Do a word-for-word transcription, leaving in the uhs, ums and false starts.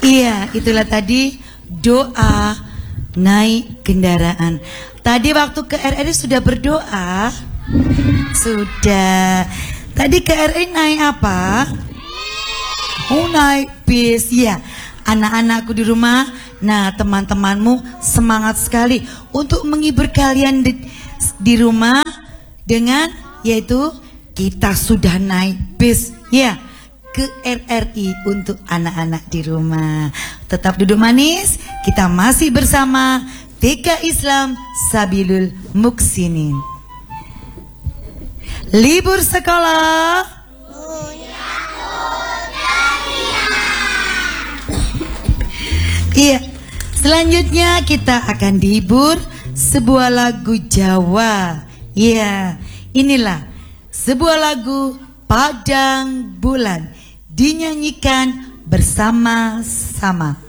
Iya, itulah tadi doa naik kendaraan. Tadi waktu ke R R I sudah berdoa? Sudah. Tadi ke R R I naik apa? Oh, naik bis. Ya, anak-anakku di rumah. Nah, teman-temanmu semangat sekali untuk menghibur kalian di, di rumah dengan yaitu kita sudah naik bis. Ya, ke R R I untuk anak-anak di rumah. Tetap duduk manis, kita masih bersama T K Islam Sabilul Muksinin. Libur sekolah. Iya, selanjutnya kita akan dihibur sebuah lagu Jawa. Iya, inilah sebuah lagu Padang Bulan, dinyanyikan bersama-sama.